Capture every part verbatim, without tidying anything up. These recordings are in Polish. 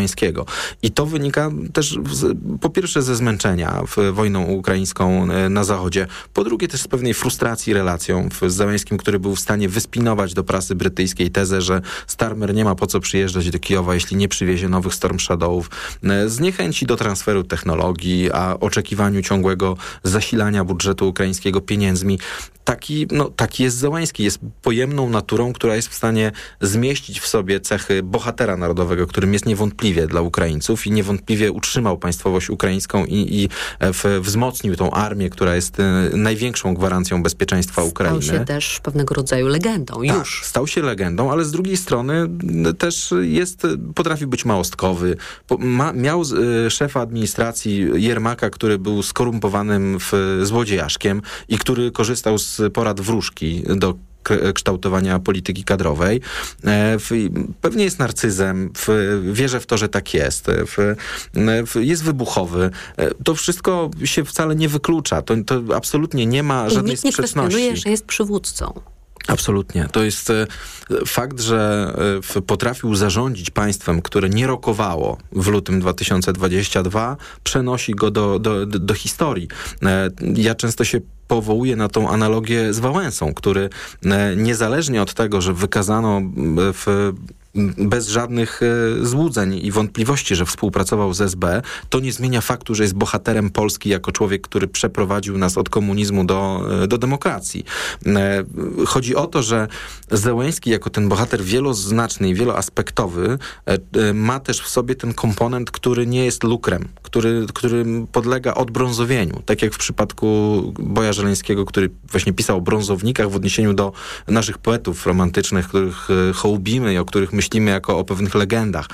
Zełenskiego. I to wynika też z, po pierwsze ze zmęczenia w wojną ukraińską na Zachodzie, po drugie też z pewnej frustracji relacją z Zełenskim, który był w stanie wyspinować do prasy brytyjskiej tezę, że Starmer nie ma po co przyjeżdżać do Kijowa, jeśli nie przywiezie nowych Storm Shadowów, z niechęci do transferu technologii, a oczekiwaniu ciągłego zasilania budżetu ukraińskiego pieniędzmi. Taki, no, taki jest Zełenski. Jest pojemną naturą, która jest w stanie zmieścić w sobie cechy bohatera narodowego, którym jest niewątpliwie dla Ukraińców i niewątpliwie utrzymał państwowość ukraińską i, i w, wzmocnił tą armię, która jest największą gwarancją bezpieczetwa Ukrainy. Stał się też pewnego rodzaju legendą. Tak, już. Stał się legendą, ale z drugiej strony też jest, potrafi być małostkowy. Ma, miał y, szefa administracji Jermaka, który był skorumpowanym w, złodziejaszkiem i który korzystał z porad wróżki do kształtowania polityki kadrowej. Pewnie jest narcyzem, wierzę w to, że tak jest. Jest wybuchowy. To wszystko się wcale nie wyklucza. To, to absolutnie nie ma żadnej nikt nie sprzeczności. kwestionuje, że jest przywódcą. Absolutnie. To jest fakt, że potrafił zarządzić państwem, które nie rokowało w lutym dwa tysiące dwudziestym drugim, przenosi go do, do, do historii. Ja często się powołuje na tą analogię z Wałęsą, który niezależnie od tego, że wykazano w bez żadnych e, złudzeń i wątpliwości, że współpracował z S B, to nie zmienia faktu, że jest bohaterem Polski jako człowiek, który przeprowadził nas od komunizmu do, e, do demokracji. E, chodzi o to, że Zełenski jako ten bohater wieloznaczny i wieloaspektowy e, e, ma też w sobie ten komponent, który nie jest lukrem, który, który podlega odbrązowieniu. Tak jak w przypadku Boja Żeleńskiego, który właśnie pisał o brązownikach w odniesieniu do naszych poetów romantycznych, których e, hołbimy i o których myślimy jako o pewnych legendach.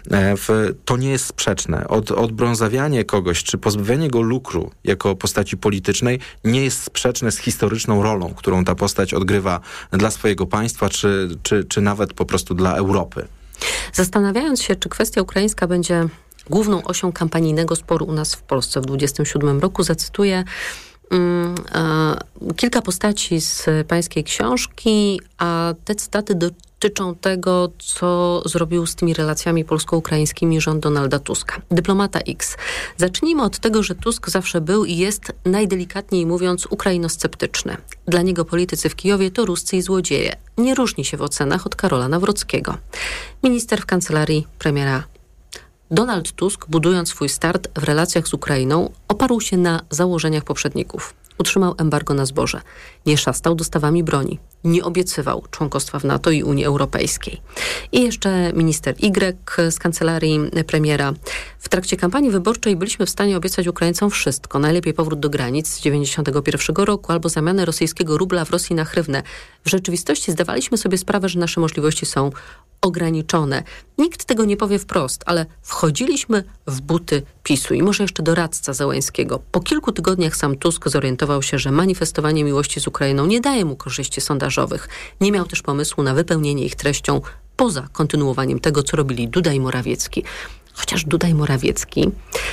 To nie jest sprzeczne. Od, odbrązawianie kogoś, czy pozbawianie go lukru jako postaci politycznej nie jest sprzeczne z historyczną rolą, którą ta postać odgrywa dla swojego państwa, czy, czy, czy nawet po prostu dla Europy. Zastanawiając się, czy kwestia ukraińska będzie główną osią kampanijnego sporu u nas w Polsce w dwudziestym siódmym roku, zacytuję um, uh, kilka postaci z pańskiej książki, a te cytaty do dotyczą tego, co zrobił z tymi relacjami polsko-ukraińskimi rząd Donalda Tuska. Dyplomata X. Zacznijmy od tego, że Tusk zawsze był i jest, najdelikatniej mówiąc, ukrainosceptyczny. Dla niego politycy w Kijowie to Ruscy i złodzieje. Nie różni się w ocenach od Karola Nawrockiego. Minister w kancelarii premiera. Donald Tusk, budując swój start w relacjach z Ukrainą, oparł się na założeniach poprzedników. Utrzymał embargo na zboże. Nie szastał dostawami broni. Nie obiecywał członkostwa w NATO i Unii Europejskiej. I jeszcze minister Y z kancelarii premiera. W trakcie kampanii wyborczej byliśmy w stanie obiecać Ukraińcom wszystko. Najlepiej powrót do granic z dziewięćdziesiątego pierwszego roku albo zamianę rosyjskiego rubla w Rosji na hrywnę. W rzeczywistości zdawaliśmy sobie sprawę, że nasze możliwości są ograniczone. Nikt tego nie powie wprost, ale wchodziliśmy w buty PiSu. I może jeszcze doradca Zełenskiego. Po kilku tygodniach sam Tusk zorientował się, że manifestowanie miłości z Ukrainą nie daje mu korzyści sondażowych. Nie miał też pomysłu na wypełnienie ich treścią poza kontynuowaniem tego, co robili Duda i Morawiecki. Chociaż Duda i Morawiecki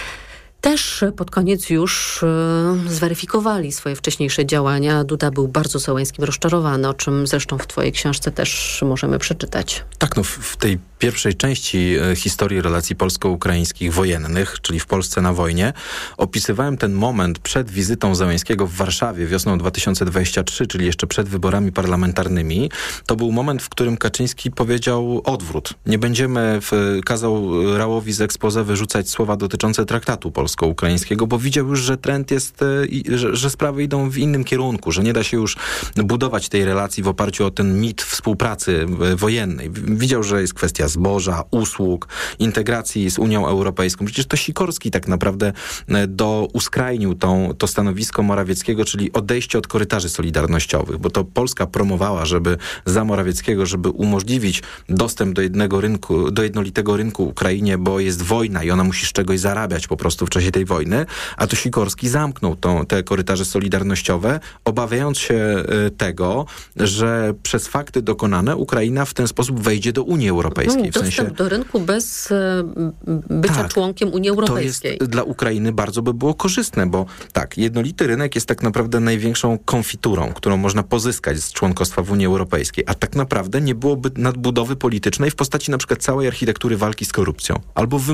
też pod koniec już y, zweryfikowali swoje wcześniejsze działania. Duda był bardzo Zełenskim rozczarowany, o czym zresztą w twojej książce też możemy przeczytać. Tak, no w, w tej pierwszej części e, historii relacji polsko-ukraińskich wojennych, czyli w Polsce na wojnie, opisywałem ten moment przed wizytą Zełenskiego w Warszawie wiosną dwa tysiące dwudziestego trzeciego, czyli jeszcze przed wyborami parlamentarnymi. To był moment, w którym Kaczyński powiedział odwrót. Nie będziemy, w, kazał Rałowi z exposé wyrzucać słowa dotyczące traktatu polsko-ukraińskiego, bo widział już, że trend jest, e, że, że sprawy idą w innym kierunku, że nie da się już budować tej relacji w oparciu o ten mit współpracy wojennej. Widział, że jest kwestia zboża, usług, integracji z Unią Europejską. Przecież to Sikorski tak naprawdę do, uskrajnił tą, to stanowisko Morawieckiego, czyli odejście od korytarzy solidarnościowych, bo to Polska promowała, żeby za Morawieckiego, żeby umożliwić dostęp do jednego rynku, do jednolitego rynku Ukrainie, bo jest wojna i ona musi z czegoś zarabiać po prostu w czasie tej wojny, a to Sikorski zamknął tą, te korytarze solidarnościowe, obawiając się y, tego, że przez fakty dokonane Ukraina w ten sposób wejdzie do Unii Europejskiej. W Dostęp sensie, do rynku bez e, bycia tak, członkiem Unii Europejskiej. To jest dla Ukrainy bardzo by było korzystne, bo tak, jednolity rynek jest tak naprawdę największą konfiturą, którą można pozyskać z członkostwa w Unii Europejskiej, a tak naprawdę nie byłoby nadbudowy politycznej w postaci na przykład całej architektury walki z korupcją, albo